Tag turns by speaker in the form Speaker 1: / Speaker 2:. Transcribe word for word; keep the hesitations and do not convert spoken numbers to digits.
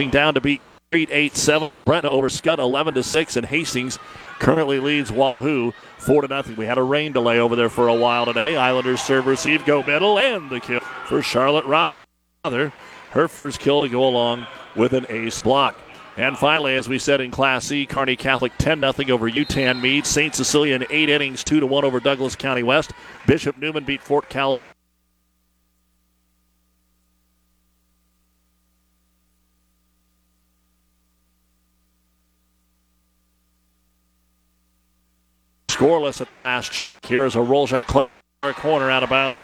Speaker 1: closing down to beat Crete eight seven. Brent over Scott eleven to six, and Hastings currently leads Wahoo four to nothing. We had a rain delay over there for a while today. Islanders serve receive, go middle, and the kill for Charlotte Rother. Her first kill to go along with an ace block. And finally, as we said in Class C, Kearney Catholic ten nothing over UTAN Meade. Saint Cecilia in eight innings, two to one over Douglas County West. Bishop Newman beat Fort Cal. Scoreless at last. Here's a roll shot corner out of bounds.